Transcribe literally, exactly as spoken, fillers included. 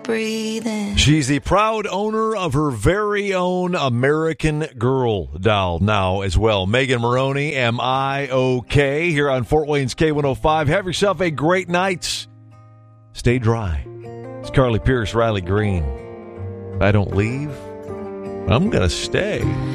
breathing. She's the proud owner of her very own American Girl doll now as well. Megan Maroney, Am I Okay? Here on Fort Wayne's K one oh five. Have yourself a great night. Stay dry. It's Carly Pierce, Riley Green. If I don't leave, I'm going to stay.